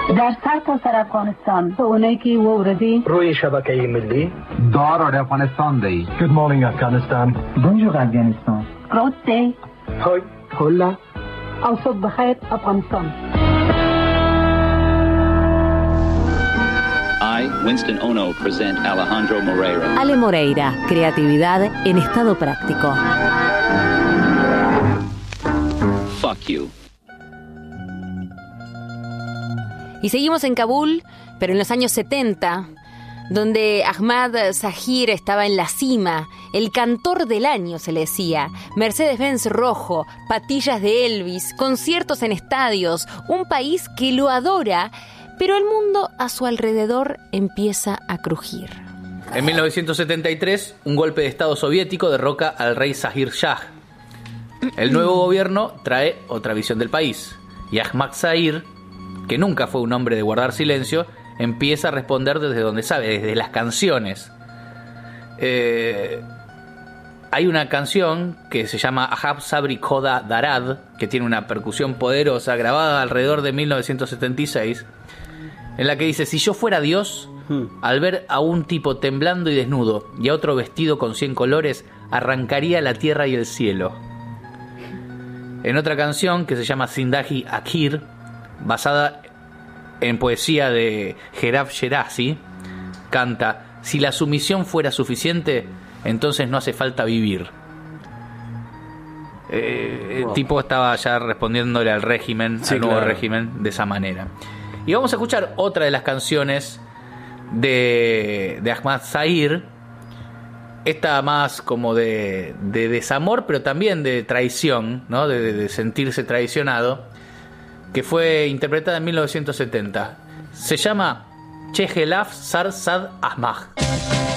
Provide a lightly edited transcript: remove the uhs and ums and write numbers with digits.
در سرتاسر افغانستان به اونایی که وردی روی شبکه ملی دار افغانستان دی. Good morning, Afghanistan. Bonjour افغانستان. Good day. های هلا. او صبح بخیر افغانستان. I, Winston Ono, present Alejandro Moreira. Ale Moreira, creatividad en estado práctico. Fuck you. Y seguimos en Kabul, pero en los años 70, donde Ahmad Zahir estaba en la cima, el cantor del año se le decía, Mercedes-Benz rojo, patillas de Elvis, conciertos en estadios, un país que lo adora, pero el mundo a su alrededor empieza a crujir. En 1973, un golpe de Estado soviético derroca al rey Zahir Shah. El nuevo gobierno trae otra visión del país, y Ahmad Zahir, que nunca fue un hombre de guardar silencio, empieza a responder desde donde sabe, desde las canciones. Hay una canción que se llama Ahab Sabri Khoda Darad, que tiene una percusión poderosa, grabada alrededor de 1976, en la que dice: si yo fuera Dios, al ver a un tipo temblando y desnudo y a otro vestido con 100 colores, arrancaría la tierra y el cielo. En otra canción que se llama Zindahi Akhir, basada en poesía de Gerab Sherazi, canta: si la sumisión fuera suficiente, entonces no hace falta vivir. El tipo estaba ya respondiéndole al régimen, al nuevo régimen, de esa manera. Y vamos a escuchar otra de las canciones de Ahmad Zahir, esta más como de desamor, pero también de traición, ¿no? de sentirse traicionado, que fue interpretada en 1970. Se llama Chejelaf Sar Sad Ahmad.